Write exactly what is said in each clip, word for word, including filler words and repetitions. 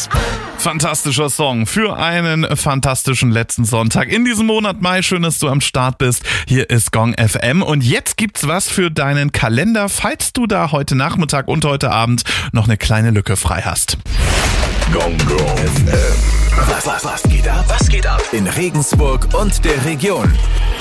Hits. Fantastischer Song für einen fantastischen letzten Sonntag in diesem Monat Mai. Schön, dass du am Start bist. Hier ist Gong F M und jetzt gibt's was für deinen Kalender, falls du da heute Nachmittag und heute Abend noch eine kleine Lücke frei hast. Gong Gong F M. Was, was, was geht ab? Was geht ab? In Regensburg und der Region.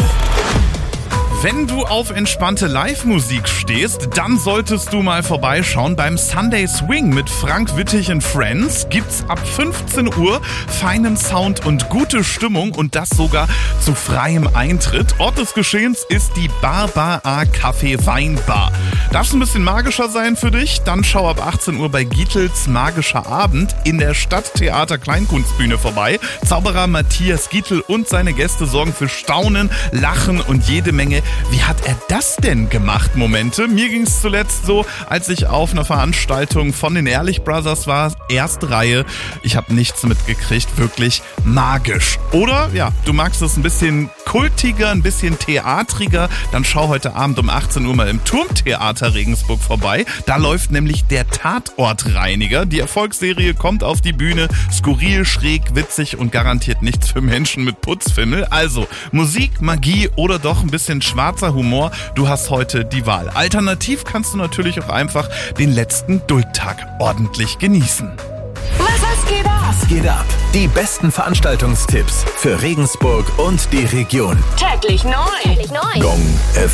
Wenn du auf entspannte Live-Musik stehst, dann solltest du mal vorbeischauen. Beim Sunday Swing mit Frank Wittig and Friends gibt's ab fünfzehn Uhr feinen Sound und gute Stimmung und das sogar zu freiem Eintritt. Ort des Geschehens ist die Barbara Café Weinbar. Darf es ein bisschen magischer sein für dich? Dann schau ab achtzehn Uhr bei Gietels Magischer Abend in der Stadttheater Kleinkunstbühne vorbei. Zauberer Matthias Gietel und seine Gäste sorgen für Staunen, Lachen und jede Menge wie hat er das denn gemacht? Momente. Mir ging es zuletzt so, als ich auf einer Veranstaltung von den Ehrlich Brothers war, erste Reihe. Ich habe nichts mitgekriegt, wirklich magisch. Oder, ja, du magst es ein bisschen kultiger, ein bisschen theatriger, dann schau heute Abend um achtzehn Uhr mal im Turmtheater Regensburg vorbei. Da läuft nämlich der Tatortreiniger. Die Erfolgsserie kommt auf die Bühne, skurril, schräg, witzig und garantiert nichts für Menschen mit Putzfimmel. Also Musik, Magie oder doch ein bisschen schwarzer Humor, du hast heute die Wahl. Alternativ kannst du natürlich auch einfach den letzten Dulttag ordentlich genießen. Was, was geht ab? Was geht ab? Die besten Veranstaltungstipps für Regensburg und die Region. Täglich neu. Täglich neu. Gong F M.